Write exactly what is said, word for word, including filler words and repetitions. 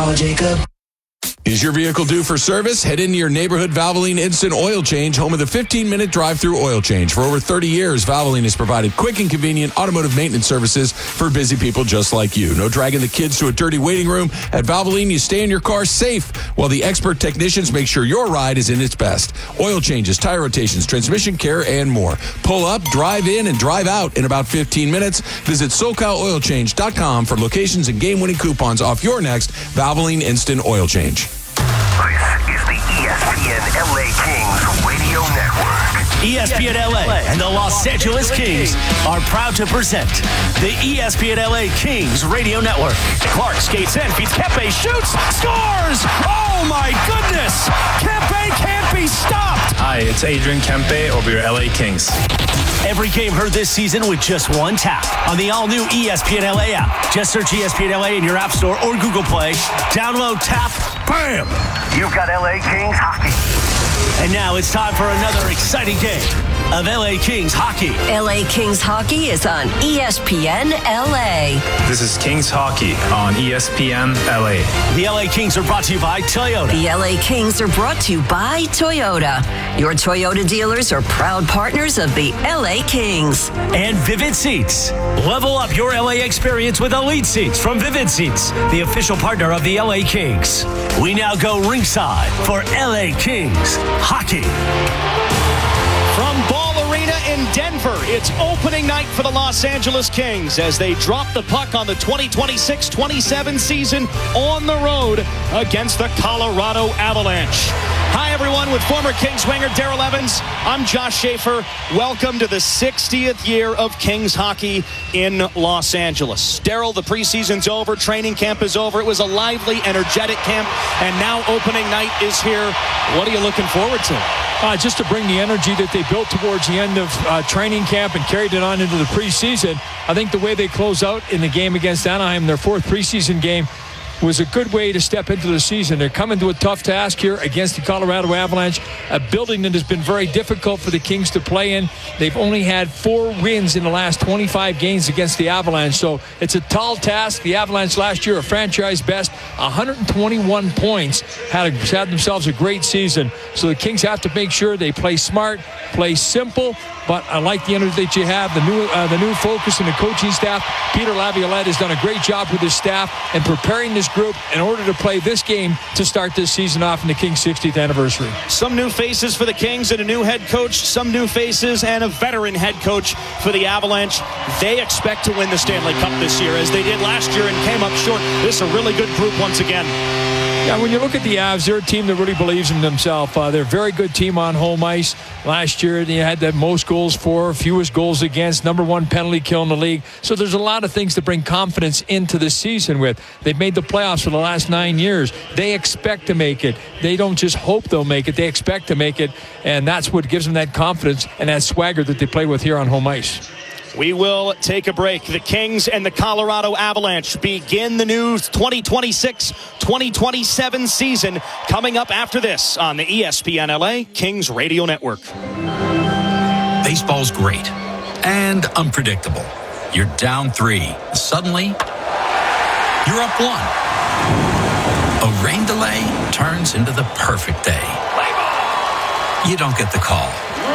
Call Jacob. Is your vehicle due for service? Head into your neighborhood Valvoline Instant Oil Change, home of the fifteen-minute drive-through oil change. For over thirty years, Valvoline has provided quick and convenient automotive maintenance services for busy people just like you. No dragging the kids to a dirty waiting room. At Valvoline, you stay in your car safe while the expert technicians make sure your ride is in its best. Oil changes, tire rotations, transmission care, and more. Pull up, drive in, and drive out in about fifteen minutes. Visit SoCal Oil Change dot com for locations and game-winning coupons off your next Valvoline Instant Oil Change. This is the E S P N L A Kings Radio Network. E S P N L A and the Los Angeles Kings are proud to present the E S P N L A Kings Radio Network. Clark skates in, beats Kempe, shoots, scores! Oh my goodness! Kempe can't be stopped! Hi, it's Adrian Kempe over your L A Kings. Every game heard this season with just one tap on the all-new E S P N L A app. Just search E S P N L A in your App Store or Google Play. Download, tap, bam! You've got L A Kings hockey. And now it's time for another exciting game of L A Kings hockey. L A Kings hockey is on E S P N L A. This is Kings Hockey on E S P N L A. The L A Kings are brought to you by Toyota. The L A Kings are brought to you by Toyota. Your Toyota dealers are proud partners of the L A Kings. And Vivid Seats. Level up your L A experience with Elite Seats from Vivid Seats, the official partner of the L A Kings. We now go ringside for L A Kings hockey. From Ball Arena in Denver, it's opening night for the Los Angeles Kings as they drop the puck on the twenty twenty-six twenty-seven season on the road against the Colorado Avalanche. Hi, everyone. With former Kings winger Darrell Evans, I'm Josh Schaefer. Welcome to the sixtieth year of Kings hockey in Los Angeles. Darrell, the preseason's over. Training camp is over. It was a lively, energetic camp, and now opening night is here. What are you looking forward to? Uh, just to bring the energy that they built towards the end of uh, training camp and carried it on into the preseason. I think the way they close out in the game against Anaheim, their fourth preseason game, was a good way to step into the season. They're coming to a tough task here against the Colorado Avalanche, a building that has been very difficult for the Kings to play in. They've only had four wins in the last twenty-five games against the Avalanche, so it's a tall task. The Avalanche last year, a franchise best, one hundred twenty-one points, had, a, had themselves a great season. So the Kings have to make sure they play smart, play simple, but I like the energy that you have, the new uh, the new focus and the coaching staff. Peter Laviolette has done a great job with his staff and preparing this group in order to play this game to start this season off in the Kings' sixtieth anniversary. Some new faces for the Kings and a new head coach, some new faces and a veteran head coach for the Avalanche. They expect to win the Stanley Cup this year as they did last year and came up short. This is a really good group once again. Yeah, when you look at the Avs, they're a team that really believes in themselves. Uh, they're a very good team on home ice. Last year, they had the most goals for, fewest goals against, number one penalty kill in the league. So there's a lot of things to bring confidence into the season with. They've made the playoffs for the last nine years. They expect to make it. They don't just hope they'll make it. They expect to make it, and that's what gives them that confidence and that swagger that they play with here on home ice. We will take a break. The Kings and the Colorado Avalanche begin the new twenty twenty-six twenty twenty-seven season coming up after this on the E S P N L A Kings Radio Network. Baseball's great and unpredictable. You're down three. Suddenly, you're up one. A rain delay turns into the perfect day. You don't get the call.